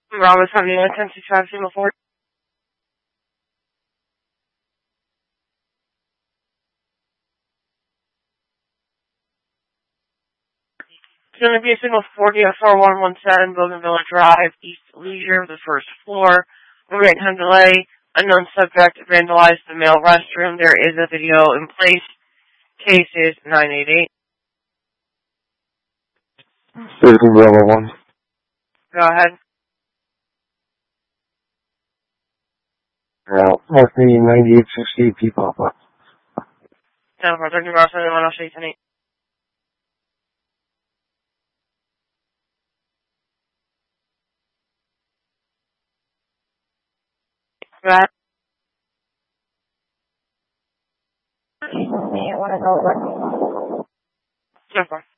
Bravo 79, 1065, Signal 4. It's going to be a Signal 40 at 4117 Bougainville Drive, East Leisure, the first floor. Wait time delay. Unknown subject vandalized the male restroom. There is a video in place. Case is 988. Citizen Bravo 1. Go ahead. Mark me 9868 people. 10 for 13 Bravo 71, I'll show you tonight. Go ahead. I want to go. 10 for.